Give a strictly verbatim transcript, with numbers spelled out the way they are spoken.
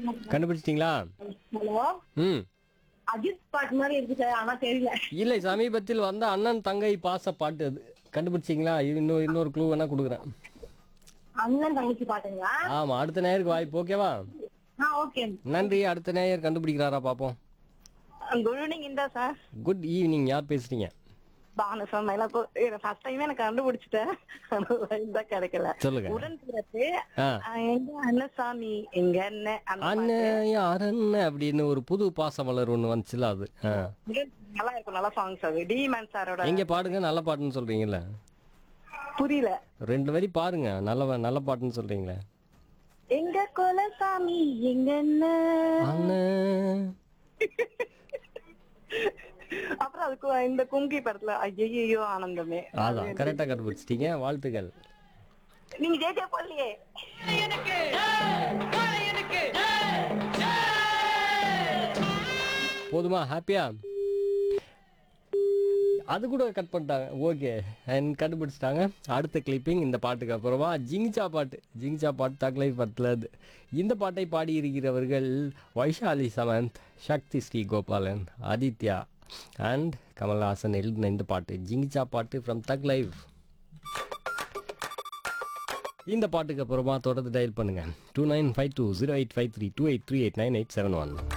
கண்டுபிடிச்சிட்டீங்களா? ஹலோ, ம். அஜித் பாட்டு மாதிரி இருக்கு சார், ஆனா தெரியல. இல்லை, சமீபத்தில் வந்த அண்ணன் தங்கை பாச பாட்டு அது. கண்டுபிடிச்சிங்களா? இது இன்னொரு இன்னொரு க்ளூ வேணா கொடுக்குறேன். அண்ணன் தங்கச்சி பாட்டுங்களா? ஆமா, அடுத்த நேயருக்கு வாய்ப்பு. ஓகேவா? ஆ, ஓகே. நன்றி. அடுத்த நேயர் கண்டுபிடிக்கிறாரா பாப்போம். குட் ஈவினிங் இந்தா சார். Good evening. யார் பேசுறீங்க? Banu sir, Mylapore. First time எனக்கு கண்டுபிடிச்சிட்டேன். தான் கிடைக்கல. சொல்லுங்க. உடன் பிறப்பு ஆ. எங்க அண்ணசாமி, எங்க அண்ணன் அந்த பாட்டு. அண்ணன் யார் அண்ணன் அப்படின்னு ஒரு புது பாசமலர் ஒண்ணு வந்துச்சுல அது. ஆ. நல்லா இருக்கும், நல்ல சாங்ஸ் அது. டி மேன் சாரோட. எங்க பாடுங்க, நல்ல பாட்டுன்னு சொல்றீங்கல்ல. புரியல. ரெண்டு வரி பாருங்க, நல்ல நல்ல பாட்டுன்னு சொல்றீங்களே. எங்க குலசாமி, எங்க அண்ணன். அண்ணன். அப்புறம் அதுக்கு இந்த கும்கி படத்துல ஐயோ ஆனந்தமே. அதான் கரெக்டா கண்டுபிடிச்சிட்டீங்க. வாழ்த்துக்கள். நீங்க ஜெயிச்சே போடலையே. போதுமா? ஹாப்பியா? அது கூட கட் பண்ணிட்டாங்க. ஓகே, கண்டுபிடிச்சிட்டாங்க. அடுத்த கிளிப்பிங் இந்த பாட்டுக்கு அப்புறமா ஜிங்சா பாட்டு. ஜிங்சா பாட்டு தக்லை படத்தில் அது. இந்த பாட்டை பாடியிருக்கிறவர்கள் வைஷாலி சமந்த், சக்தி ஸ்ரீ கோபாலன், ஆதித்யா அண்ட் கமல்ஹாசன் எழுதின இந்த பாட்டு ஜிங்சா பாட்டு ஃப்ரம் தக் லைவ். இந்த பாட்டுக்கு அப்புறமா தொடர்ந்து டயல் பண்ணுங்க. Two nine five two zero eight five three two eight three eight nine eight seven one.